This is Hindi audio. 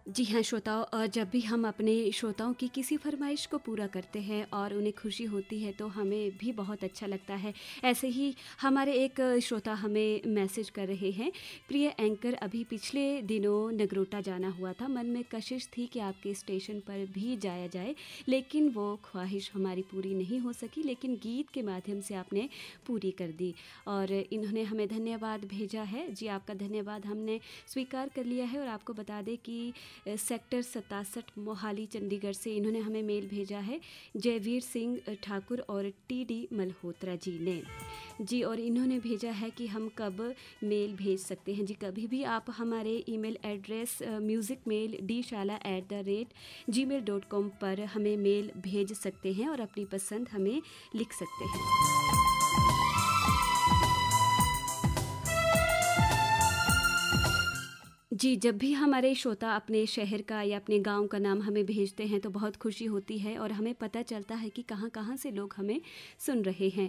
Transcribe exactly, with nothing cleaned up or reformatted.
जी हाँ श्रोताओं, और जब भी हम अपने श्रोताओं की किसी फरमाइश को पूरा करते हैं और उन्हें खुशी होती है तो हमें भी बहुत अच्छा लगता है। ऐसे ही हमारे एक श्रोता हमें मैसेज कर रहे हैं, प्रिय एंकर, अभी पिछले दिनों नगरोटा जाना हुआ था। मन में कशिश थी कि आपके स्टेशन पर भी जाया जाए, लेकिन वो ख्वाहिश हमारी पूरी नहीं हो सकी, लेकिन गीत के माध्यम से आपने पूरी कर दी। और इन्होंने हमें धन्यवाद भेजा है। जी आपका धन्यवाद हमने स्वीकार कर लिया है। और आपको बता दें कि सेक्टर सतासठ मोहाली चंडीगढ़ से इन्होंने हमें मेल भेजा है, जयवीर सिंह ठाकुर और टी डी मल्होत्रा जी ने। जी और इन्होंने भेजा है कि हम कब मेल भेज सकते हैं। जी कभी भी आप हमारे email address music mail D शाला at the rate ji mail dot com पर हमें मेल भेज सकते हैं और अपनी पसंद हमें लिख सकते हैं। जी जब भी हमारे श्रोता अपने शहर का या अपने गांव का नाम हमें भेजते हैं तो बहुत खुशी होती है और हमें पता चलता है कि कहां कहां से लोग हमें सुन रहे हैं।